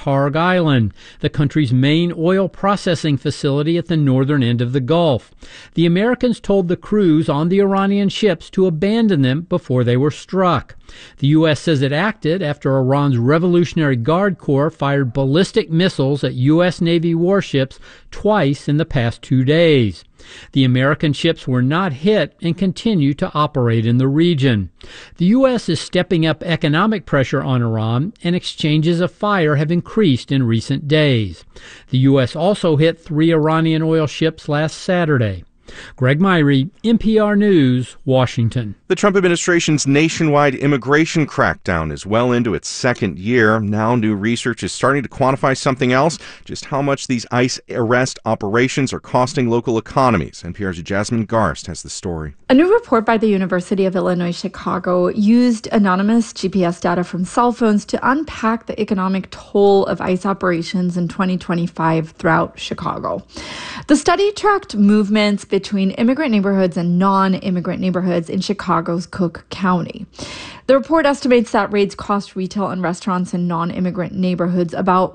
Kharg Island, the country's main oil processing facility at the northern end of the Gulf. The Americans told the crews on the Iranian ships to abandon them before they were struck. The U.S. says it acted after Iran's Revolutionary Guard Corps fired ballistic missiles at U.S. Navy warships twice in the past 2 days. The American ships were not hit and continue to operate in the region. The U.S. is stepping up economic pressure on Iran, and exchanges of fire have increased in recent days. The U.S. also hit 3 Iranian oil ships last Saturday. Greg Myrie, NPR News, Washington. The Trump administration's nationwide immigration crackdown is well into its second year. Now new research is starting to quantify something else, just how much these ICE arrest operations are costing local economies. NPR's Jasmine Garst has the story. A new report by the University of Illinois Chicago used anonymous GPS data from cell phones to unpack the economic toll of ICE operations in 2025 throughout Chicago. The study tracked movements between immigrant neighborhoods and non-immigrant neighborhoods in Chicago's Cook County. The report estimates that raids cost retail and restaurants in non-immigrant neighborhoods about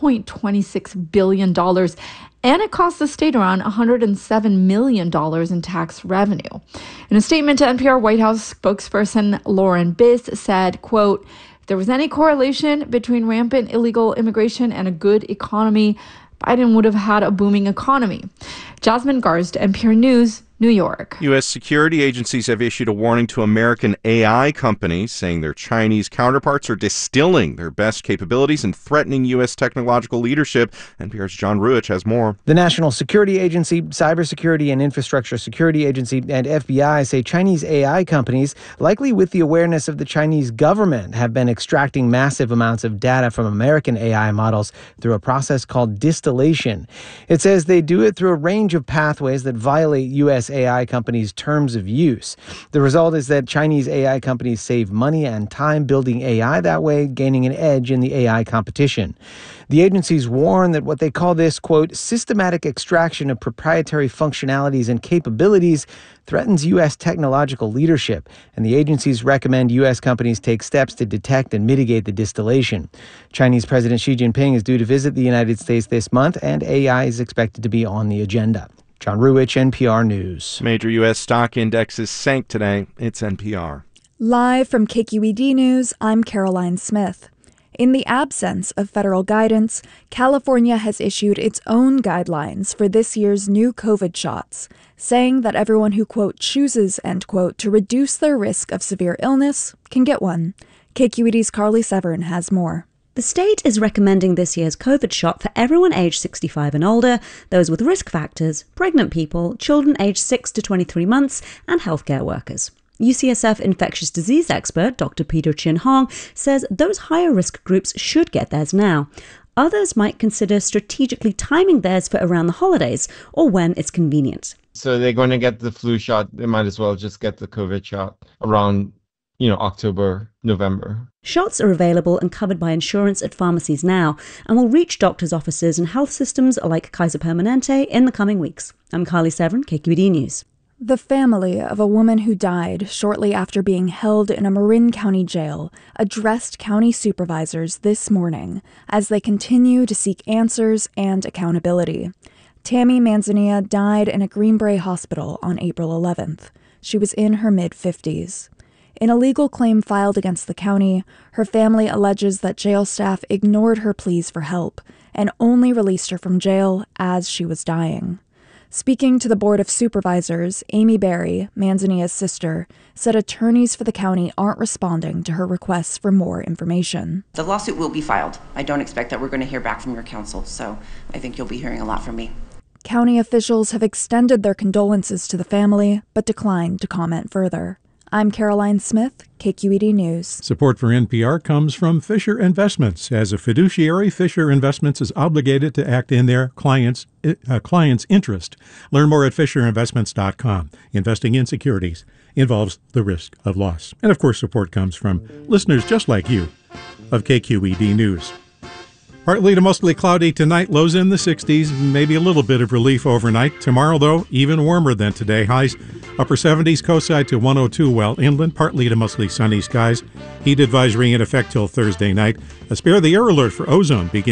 $1.26 billion, and it cost the state around $107 million in tax revenue. In a statement to NPR, White House spokesperson Lauren Biss said, quote, "If there was any correlation between rampant illegal immigration and a good economy, Biden would have had a booming economy." Jasmine Garst, NPR News, New York. U.S. security agencies have issued a warning to American AI companies, saying their Chinese counterparts are distilling their best capabilities and threatening U.S. technological leadership. NPR's John Ruich has more. The National Security Agency, Cybersecurity and Infrastructure Security Agency, and FBI say Chinese AI companies, likely with the awareness of the Chinese government, have been extracting massive amounts of data from American AI models through a process called distillation. It says they do it through a range of pathways that violate U.S. AI companies' terms of use. The result is that Chinese AI companies save money and time building AI that way, gaining an edge in the AI competition. The agencies warn that what they call this, quote, systematic extraction of proprietary functionalities and capabilities threatens U.S. technological leadership, and the agencies recommend U.S. companies take steps to detect and mitigate the distillation. Chinese President Xi Jinping is due to visit the United States this month, and AI is expected to be on the agenda. John Ruich, NPR News. Major U.S. stock indexes sank today. It's NPR. Live from KQED News, I'm Caroline Smith. In the absence of federal guidance, California has issued its own guidelines for this year's new COVID shots, saying that everyone who, quote, chooses, end quote, to reduce their risk of severe illness can get one. KQED's Carly Severn has more. The state is recommending this year's COVID shot for everyone aged 65 and older, those with risk factors, pregnant people, children aged 6 to 23 months, and healthcare workers. UCSF infectious disease expert Dr. Peter Chin-Hong says those higher risk groups should get theirs now. Others might consider strategically timing theirs for around the holidays or when it's convenient. So they're going to get the flu shot. They might as well just get the COVID shot around October, November. Shots are available and covered by insurance at pharmacies now and will reach doctors' offices and health systems like Kaiser Permanente in the coming weeks. I'm Carly Severn, KQED News. The family of a woman who died shortly after being held in a Marin County jail addressed county supervisors this morning as they continue to seek answers and accountability. Tammy Manzanilla died in a Green Beret hospital on April 11th. She was in her mid-50s. In a legal claim filed against the county, her family alleges that jail staff ignored her pleas for help and only released her from jail as she was dying. Speaking to the Board of Supervisors, Amy Berry, Manzanilla's sister, said attorneys for the county aren't responding to her requests for more information. The lawsuit will be filed. I don't expect that we're going to hear back from your counsel, so I think you'll be hearing a lot from me. County officials have extended their condolences to the family, but declined to comment further. I'm Caroline Smith, KQED News. Support for NPR comes from Fisher Investments. As a fiduciary, Fisher Investments is obligated to act in their client's interest. Learn more at FisherInvestments.com. Investing in securities involves the risk of loss. And of course, support comes from listeners just like you of KQED News. Partly to mostly cloudy tonight, lows in the 60s, maybe a little bit of relief overnight. Tomorrow, though, even warmer than today. Highs upper 70s, coastside to 102, while inland, partly to mostly sunny skies. Heat advisory in effect till Thursday night. A spare the air alert for ozone begins